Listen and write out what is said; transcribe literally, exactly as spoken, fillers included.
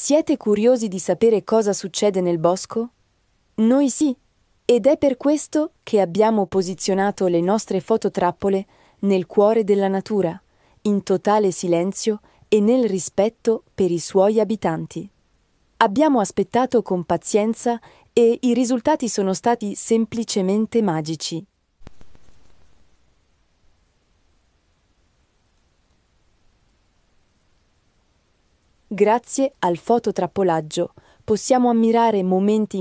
Siete curiosi di sapere cosa succede nel bosco? Noi sì, ed è per questo che abbiamo posizionato le nostre fototrappole nel cuore della natura, in totale silenzio e nel rispetto per i suoi abitanti. Abbiamo aspettato con pazienza e i risultati sono stati semplicemente magici. Grazie al fototrappolaggio possiamo ammirare momenti